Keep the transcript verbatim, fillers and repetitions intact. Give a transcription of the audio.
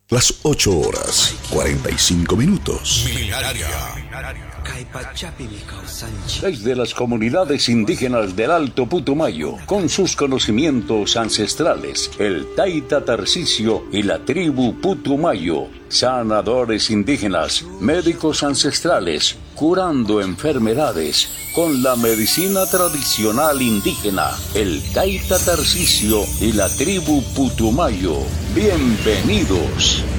Las ocho horas, cuarenta y cinco minutos. Desde las comunidades indígenas del Alto Putumayo, con sus conocimientos ancestrales, el Taita Tarcisio y la tribu Putumayo, sanadores indígenas, médicos ancestrales, curando enfermedades con la medicina tradicional indígena, el Taita Tarcisio y la tribu Putumayo. Bienvenidos.